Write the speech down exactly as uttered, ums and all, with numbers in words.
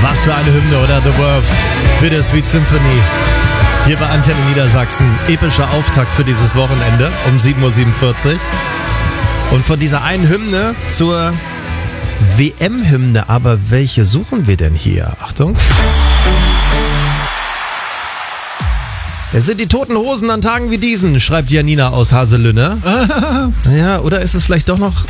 Was für eine Hymne, oder? The Worth, Bittersweet Symphony. Hier bei Antenne Niedersachsen. Epischer Auftakt für dieses Wochenende um sieben Uhr siebenundvierzig. Und von dieser einen Hymne zur W M-Hymne. Aber welche suchen wir denn hier? Achtung. Es sind die Toten Hosen an Tagen wie diesen, schreibt Janina aus Haselünne. Ja, oder ist es vielleicht doch noch